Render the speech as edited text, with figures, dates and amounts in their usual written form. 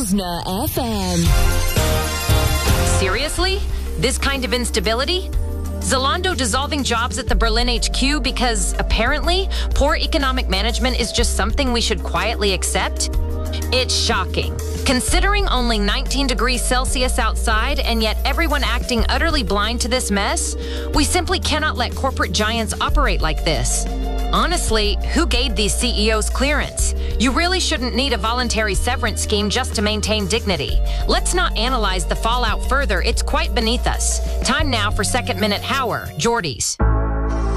Movna FM. Seriously? This kind of instability? Zalando dissolving jobs at the Berlin HQ because, apparently, poor economic management is just something we should quietly accept? It's shocking. Considering only 19 degrees Celsius outside and yet everyone acting utterly blind to this mess, we simply cannot let corporate giants operate like this. Honestly, who gave these CEOs clearance? You really shouldn't need a voluntary severance scheme just to maintain dignity. Let's not analyze the fallout further. It's quite beneath us. Time now for Second Minute Hour, Geordies.